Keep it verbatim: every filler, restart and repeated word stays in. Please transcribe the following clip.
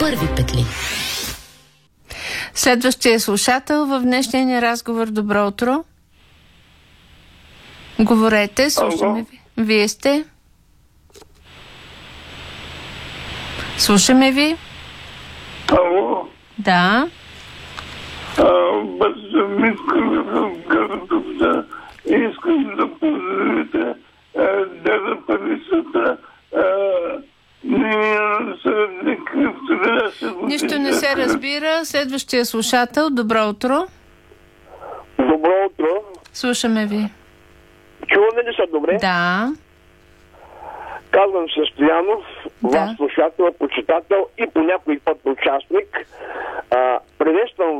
първи петли. Следващия слушател в днешния ни разговор. Добро утро. Говорете, слушаме ви. Вие сте? Слушаме ви. Ало? Да. Бързо Митко в Гърдовта. Искам да поздравите Деда Парисата. Нищо не се разбира. Следващия слушател. Добро утро. Добро утро. Слушаме ви. Чуваме ли се добре? Да. Казвам се Стоянов, Да. вас слушател, почитател и по някой път участник. А, приветствам